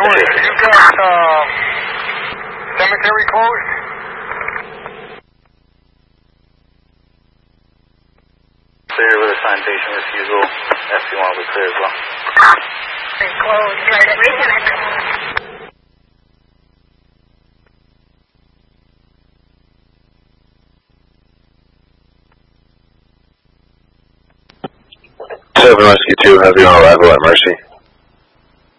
North, you got cemetery closed? Clear with assigned patient refusal. SC1 will be clear as well. Closed right at reconnect. 7 Rescue 2, have you on arrival at Mercy?